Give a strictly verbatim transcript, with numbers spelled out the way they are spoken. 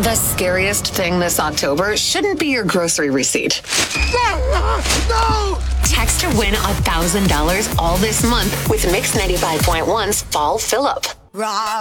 The scariest thing this October shouldn't be your grocery receipt. No! Text to win one thousand dollars all this month with Mix ninety-five point one's Fall Fill-Up. Rob.